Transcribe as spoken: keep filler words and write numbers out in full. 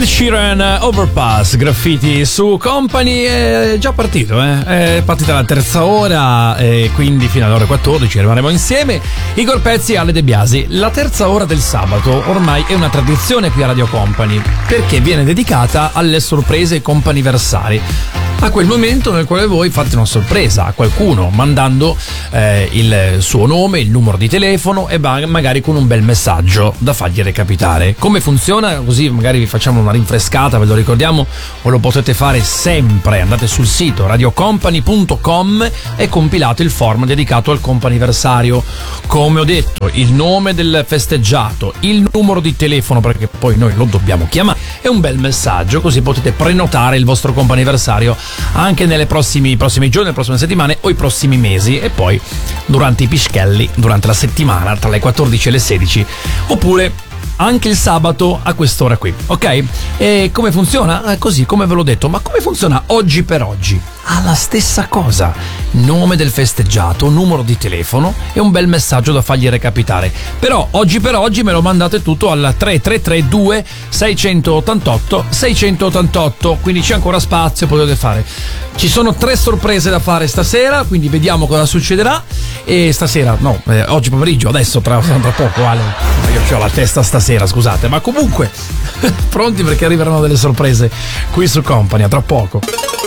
Ed Sheeran, Overpass, Graffiti su Company. È già partito, eh? È partita la terza ora e quindi fino alle ore quattordici rimarremo insieme. Igor Pezzi e Ale De Biasi. La terza ora del sabato ormai è una tradizione qui a Radio Company, perché viene dedicata alle sorprese comp'anniversari, a quel momento nel quale voi fate una sorpresa a qualcuno mandando eh, il suo nome, il numero di telefono e magari con un bel messaggio da fargli recapitare. Come funziona? Così magari vi facciamo una rinfrescata, ve lo ricordiamo, o lo potete fare sempre. Andate sul sito radio company punto com e compilate il form dedicato al comp'anniversario. Come ho detto, il nome del festeggiato, il numero di telefono, perché poi noi lo dobbiamo chiamare, e un bel messaggio, così potete prenotare il vostro comp'anniversario anche nei prossimi, prossimi giorni, le prossime settimane o i prossimi mesi, e poi durante i pischelli, durante la settimana tra le quattordici e le sedici, oppure anche il sabato a quest'ora qui, ok? E come funziona? Eh, così come ve l'ho detto. Ma come funziona oggi per oggi? Ha la stessa cosa: nome del festeggiato, numero di telefono e un bel messaggio da fargli recapitare. Però oggi per oggi me lo mandate tutto al tre tre tre due sei otto otto sei otto otto, quindi c'è ancora spazio, potete fare. Ci sono tre sorprese da fare stasera, quindi vediamo cosa succederà. E stasera, no, eh, oggi pomeriggio, adesso tra, tra poco, Ale, io ho la testa stasera, scusate, ma comunque pronti, perché arriveranno delle sorprese qui su Company a tra poco.